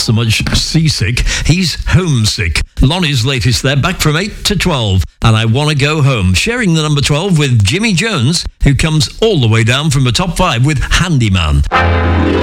so much seasick, he's homesick. Lonnie's latest there, back from 8 to 12. And I Want to Go Home, sharing the number 12 with Jimmy Jones, who comes all the way down from the top 5 with Handyman.